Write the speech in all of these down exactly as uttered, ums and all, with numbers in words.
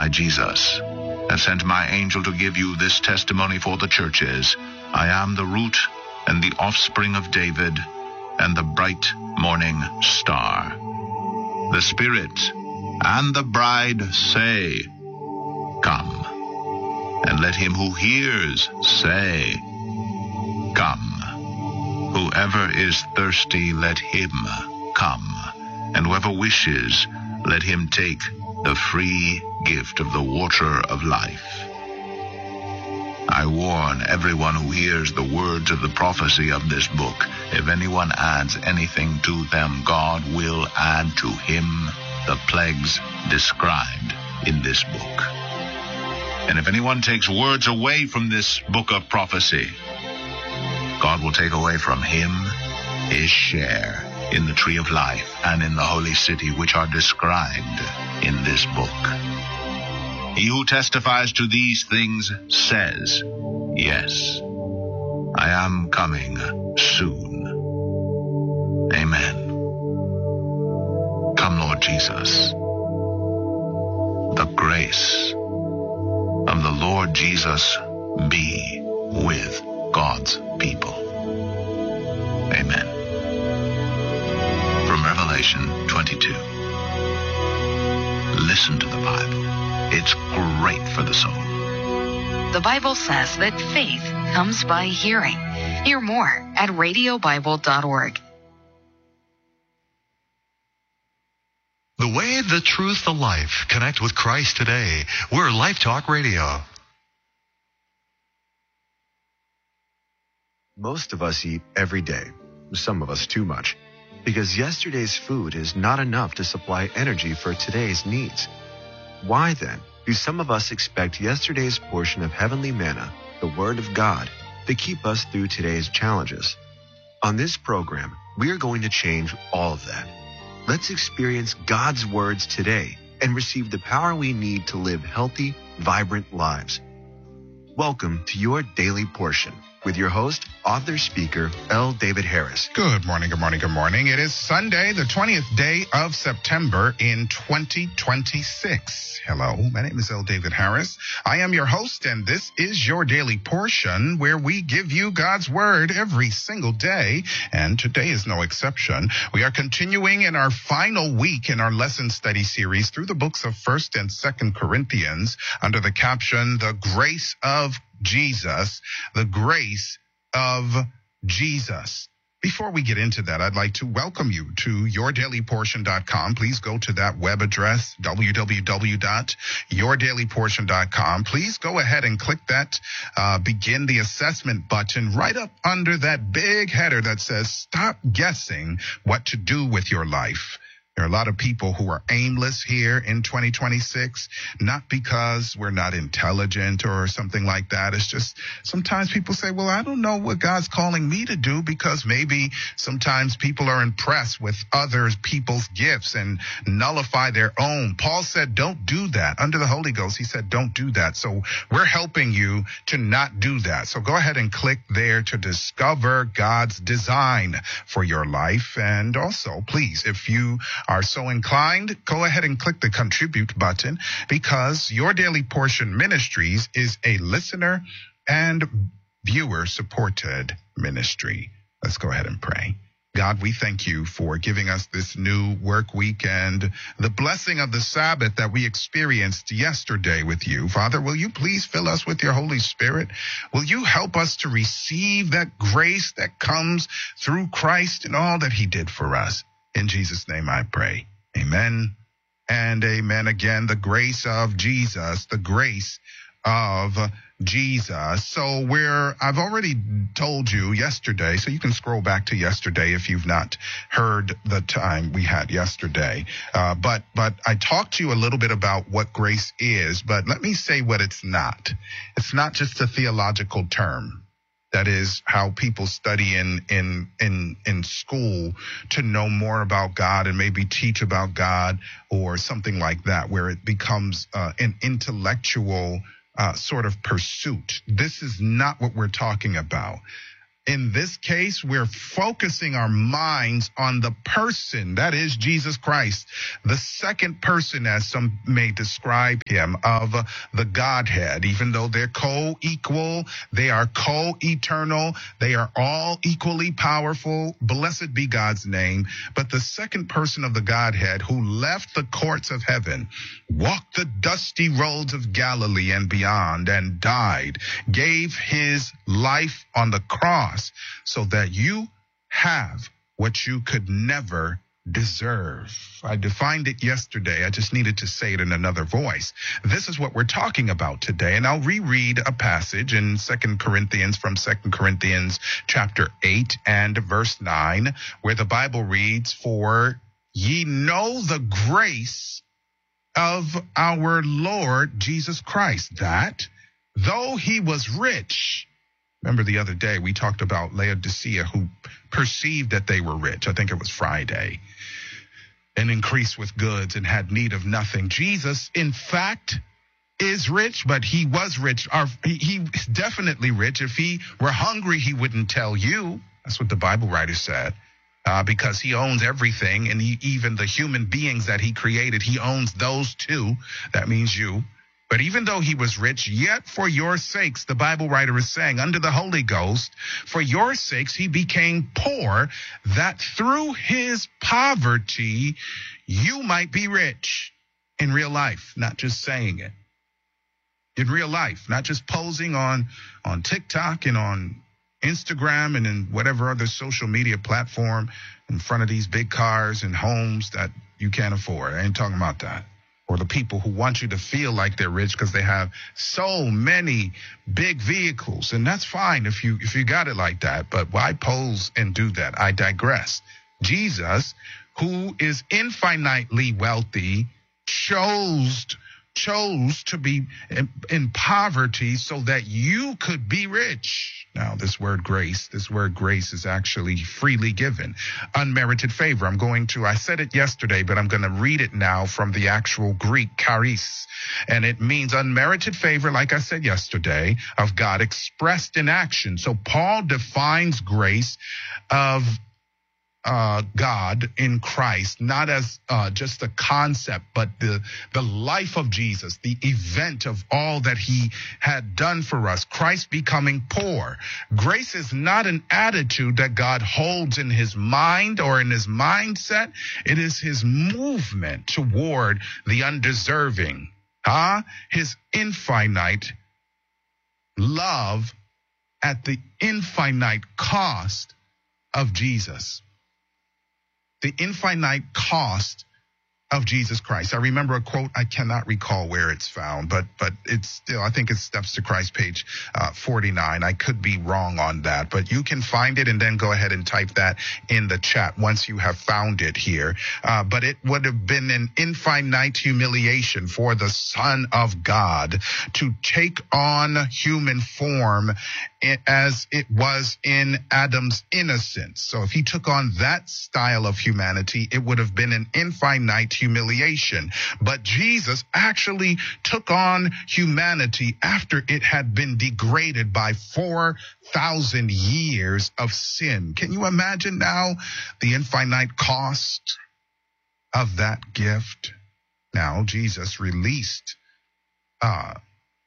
I, Jesus, have sent my angel to give you this testimony for the churches. I am the root and the offspring of David, and the bright morning star. The Spirit and the bride say, Come. And let him who hears say, Come. Whoever is thirsty, let him come. And whoever wishes, let him take the free gift of the water of life. I warn everyone who hears the words of the prophecy of this book, if anyone adds anything to them, God will add to him the plagues described in this book. And if anyone takes words away from this book of prophecy, God will take away from him his share in the tree of life and in the holy city, which are described in this book. He who testifies to these things says, Yes, I am coming soon. Amen. Come, Lord Jesus. The grace of the Lord Jesus be with God's people. Amen. From Revelation twenty-two. Listen to the Bible. It's great for the soul. The Bible says that faith comes by hearing. Hear more at radio bible dot org. The way, the truth, the life. Connect with Christ today. We're Life Talk Radio. Most of us eat every day, some of us too much, because yesterday's food is not enough to supply energy for today's needs. Why then do some of us expect yesterday's portion of heavenly manna, the Word of God, to keep us through today's challenges? On this program, we are going to change all of that. Let's experience God's words today and receive the power we need to live healthy, vibrant lives. Welcome to your Daily Portion with your host, author, speaker, L. David Harris. Good morning, good morning, good morning. It is Sunday, the twentieth day of September in twenty twenty-six. Hello, my name is L. David Harris. I am your host, and this is your Daily Portion, where we give you God's Word every single day, and today is no exception. We are continuing in our final week in our lesson study series through the books of First and Second Corinthians under the caption, The Grace of Jesus, the grace of Jesus. Before we get into that, I'd like to welcome you to your daily portion dot com. Please go to that web address, w w w dot your daily portion dot com. Please go ahead and click that uh, begin the assessment button right up under that big header that says, Stop guessing what to do with your life. There are a lot of people who are aimless here in twenty twenty-six, not because we're not intelligent or something like that. It's just sometimes people say, well, I don't know what God's calling me to do, because maybe sometimes people are impressed with other people's gifts and nullify their own. Paul said, don't do that. Under the Holy Ghost, he said, don't do that. So we're helping you to not do that. So go ahead and click there to discover God's design for your life. And also, please, if you are so inclined, go ahead and click the contribute button, because Your Daily Portion Ministries is a listener and viewer supported ministry. Let's go ahead and pray. God, we thank you for giving us this new work week and the blessing of the Sabbath that we experienced yesterday with you. Father, will you please fill us with your Holy Spirit? Will you help us to receive that grace that comes through Christ and all that he did for us? In Jesus' name I pray. Amen and amen again. The grace of Jesus, the grace of Jesus. So we're, I've already told you yesterday, so you can scroll back to yesterday if you've not heard the time we had yesterday. Uh, but, but I talked to you a little bit about what grace is, but let me say what it's not. It's not just a theological term. That is how people study in, in, in, in school to know more about God and maybe teach about God or something like that, where it becomes uh, an intellectual uh, sort of pursuit. This is not what we're talking about. In this case, we're focusing our minds on the person, that is Jesus Christ, the second person, as some may describe him, of uh, the Godhead. Even though they're co-equal, they are co-eternal, they are all equally powerful. Blessed be God's name. But the second person of the Godhead, who left the courts of heaven, walked the dusty roads of Galilee and beyond, and died, gave his life on the cross, so that you have what you could never deserve. I defined it yesterday. I just needed to say it in another voice. This is what we're talking about today. And I'll reread a passage in Second Corinthians, from Second Corinthians chapter eight and verse nine, where the Bible reads, "For ye know the grace of our Lord Jesus Christ, that though he was rich," remember the other day we talked about Laodicea, who perceived that they were rich. I think it was Friday. And increased with goods and had need of nothing. Jesus, in fact, is rich, but he was rich. Or he, he's definitely rich. If he were hungry, he wouldn't tell you. That's what the Bible writer said. Uh, because he owns everything, and he, even the human beings that he created, he owns those too. That means you. But even though he was rich, yet for your sakes, the Bible writer is saying, under the Holy Ghost, for your sakes he became poor, that through his poverty you might be rich. In real life, not just saying it. In real life, not just posing on, on TikTok and on Instagram and in whatever other social media platform in front of these big cars and homes that you can't afford. I ain't talking about that. Or the people who want you to feel like they're rich because they have so many big vehicles. And that's fine if you if you got it like that. But why pose and do that? I digress. Jesus, who is infinitely wealthy, chose chose to be in, in poverty so that you could be rich. Now, this word grace, this word grace is actually freely given, unmerited favor. I'm going to, I said it yesterday, but I'm going to read it now from the actual Greek, charis. And it means unmerited favor, like I said yesterday, of God expressed in action. So Paul defines grace of Uh, God in Christ, not as uh, just a concept, but the the life of Jesus, the event of all that he had done for us, Christ becoming poor. Grace is not an attitude that God holds in his mind or in his mindset. It is his movement toward the undeserving. Huh? His infinite love at the infinite cost of Jesus. The infinite cost of Jesus Christ. I remember a quote, I cannot recall where it's found, but but it's still, I think it's Steps to Christ, page uh, forty-nine. I could be wrong on that, but you can find it and then go ahead and type that in the chat once you have found it here. Uh, but it would have been an infinite humiliation for the Son of God to take on human form as it was in Adam's innocence. So if he took on that style of humanity, it would have been an infinite humiliation. But Jesus actually took on humanity after it had been degraded by four thousand years of sin. Can you imagine now the infinite cost of that gift? Now, Jesus released uh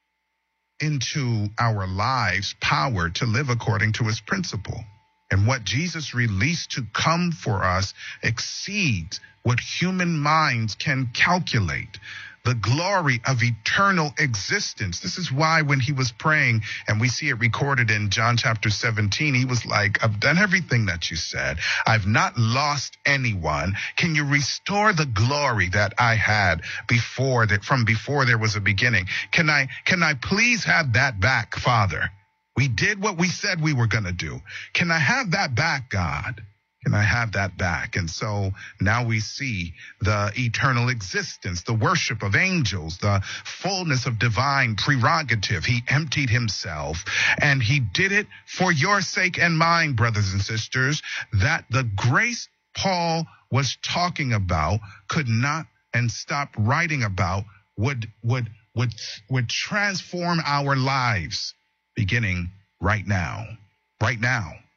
into our lives power to live according to his principle. And what Jesus released to come for us exceeds what human minds can calculate. The glory of eternal existence. This is why when he was praying, and we see it recorded in John chapter seventeen, he was like, I've done everything that you said. I've not lost anyone. Can you restore the glory that I had before that, from before there was a beginning? Can I, can I please have that back, Father? We did what we said we were going to do. Can I have that back, God? Can I have that back? And so now we see the eternal existence, the worship of angels, the fullness of divine prerogative. He emptied himself, and he did it for your sake and mine, brothers and sisters, that the grace Paul was talking about could not, and stop writing about, would, would, would, would transform our lives beginning right now. Right now.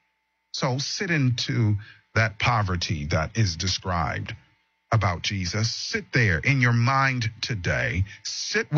So sit into that poverty that is described about Jesus. Sit there in your mind today. Sit with